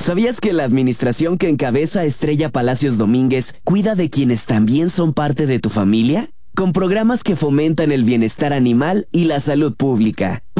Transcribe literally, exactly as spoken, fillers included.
¿Sabías que la administración que encabeza Estrella Palacios Domínguez cuida de quienes también son parte de tu familia? Con programas que fomentan el bienestar animal y la salud pública.